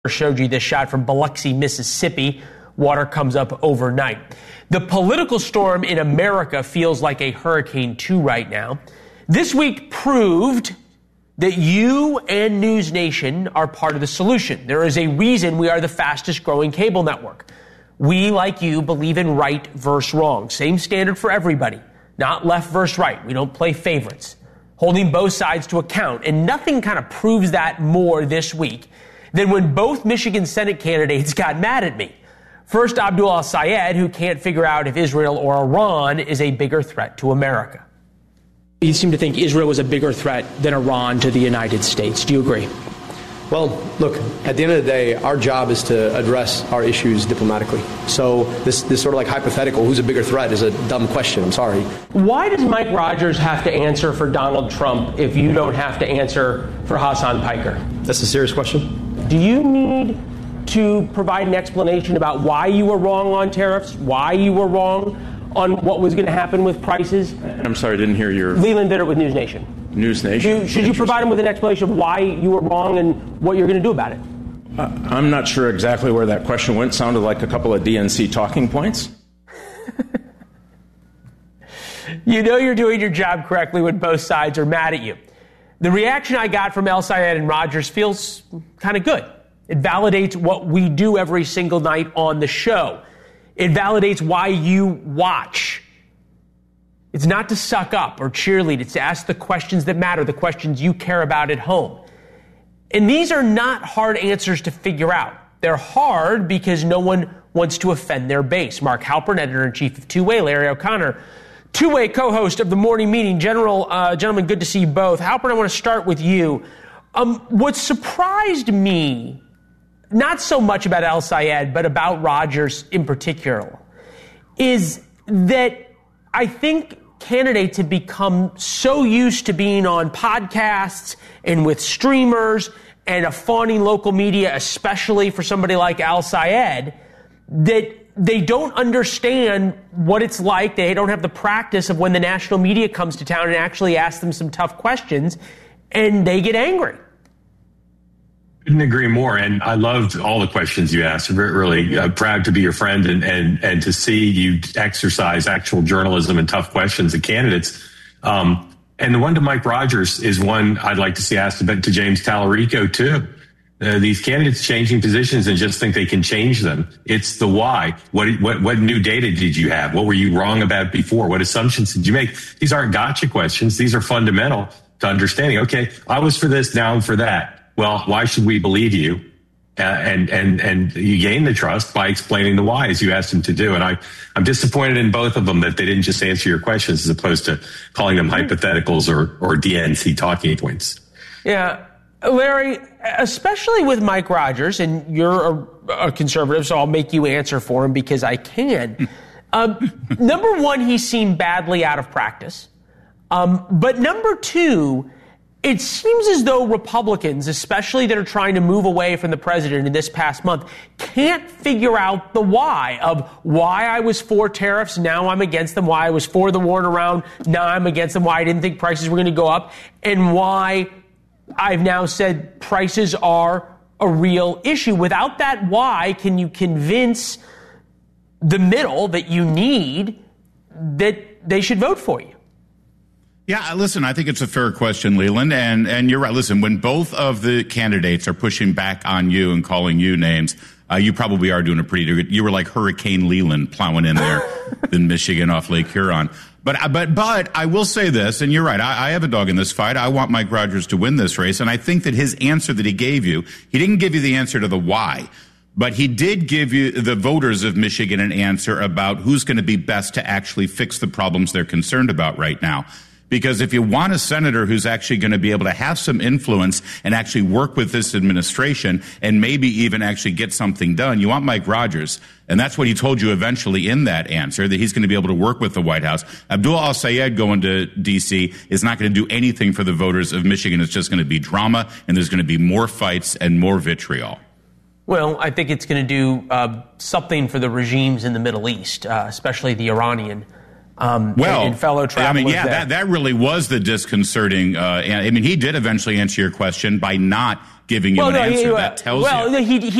Showed you this shot from Biloxi, Mississippi. Water comes up overnight. The political storm in America feels like a Hurricane 2 right now. This week proved that you and News Nation are part of the solution. There is a reason we are the fastest growing cable network. We, like you, believe in right versus wrong. Same standard for everybody, not left versus right. We don't play favorites, holding both sides to account. And nothing kind of proves that more this week than when both Michigan Senate candidates got mad at me. First, Abdul El-Sayed, who can't figure out if Israel or Iran is a bigger threat to America. You seem to think Israel was a bigger threat than Iran to the United States. Do you agree? Well, look, at the end of the day, our job is to address our issues diplomatically. So this sort of like hypothetical, who's a bigger threat, is a dumb question. I'm sorry. Why does Mike Rogers have to answer for Donald Trump if you don't have to answer for Hassan Piker? That's a serious question. Do you need to provide an explanation about why you were wrong on tariffs, why you were wrong on what was going to happen with prices? I'm sorry, I didn't hear your... Leland Bitter with News Nation. News Nation? Should you provide him with an explanation of why you were wrong and what you're going to do about it? I'm not sure exactly where that question went. Sounded like a couple of DNC talking points. You know you're doing your job correctly when both sides are mad at you. The reaction I got from El-Sayed and Rogers feels kind of good. It validates what we do every single night on the show. It validates why you watch. It's not to suck up or cheerlead. It's to ask the questions that matter, the questions you care about at home. And these are not hard answers to figure out. They're hard because no one wants to offend their base. Mark Halpern, editor-in-chief of Two-Way, Larry O'Connor, Two-Way co-host of the Morning Meeting. Gentlemen, good to see you both. Halpern, I want to start with you. What surprised me, not so much about El-Sayed, but about Rogers in particular, is that I think candidates have become so used to being on podcasts and with streamers and a fawning local media, especially for somebody like El-Sayed, that they don't understand what it's like. They don't have the practice of when the national media comes to town and actually asks them some tough questions, and they get angry. Couldn't agree more. And I loved all the questions you asked. I'm really proud to be your friend and to see you exercise actual journalism and tough questions of candidates. And the one to Mike Rogers is one I'd like to see asked to James Tallarico, too. These candidates changing positions and just think they can change them. It's the why. What new data did you have? What were you wrong about before? What assumptions did you make? These aren't gotcha questions. These are fundamental to understanding. Okay, I was for this, now I'm for that. Well, why should we believe you? And you gain the trust by explaining the why, as you asked them to do. And I'm disappointed in both of them that they didn't just answer your questions as opposed to calling them hypotheticals or DNC talking points. Yeah. Larry, especially with Mike Rogers, and you're a conservative, so I'll make you answer for him because I can. Number one, he seemed badly out of practice. But number two, it seems as though Republicans, especially that are trying to move away from the president in this past month, can't figure out the why of why I was for tariffs, now I'm against them, why I was for the war in Iran, now I'm against them, why I didn't think prices were going to go up, and why I've now said prices are a real issue. Without that why, can you convince the middle that you need that they should vote for you? Yeah, listen, I think it's a fair question, Leland, and you're right. Listen, when both of the candidates are pushing back on you and calling you names, you probably are doing a pretty good. You were like Hurricane Leland plowing in there in Michigan off Lake Huron. But I will say this, and you're right, I have a dog in this fight. I want Mike Rogers to win this race, and I think that his answer that he gave you, he didn't give you the answer to the why, but he did give you, the voters of Michigan, an answer about who's going to be best to actually fix the problems they're concerned about right now. Because if you want a senator who's actually going to be able to have some influence and actually work with this administration and maybe even actually get something done, you want Mike Rogers. And that's what he told you eventually in that answer, that he's going to be able to work with the White House. Abdul El-Sayed going to D.C. is not going to do anything for the voters of Michigan. It's just going to be drama, and there's going to be more fights and more vitriol. Well, I think it's going to do something for the regimes in the Middle East, especially the Iranian. And fellow travelers. That really was the disconcerting. He did eventually answer your question by not giving you an answer. That tells you. Well, he